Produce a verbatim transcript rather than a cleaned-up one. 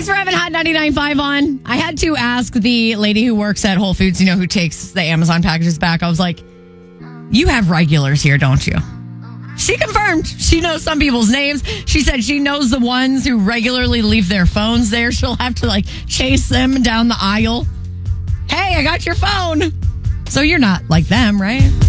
Thanks for having Hot ninety-nine point five on. I had to ask the lady who works at Whole Foods, you know, who takes the Amazon packages back. I was like, you have regulars here, don't you? She confirmed. She knows some people's names. She said she knows the ones who regularly leave their phones there. She'll have to, like, chase them down the aisle. Hey, I got your phone. So you're not like them, right?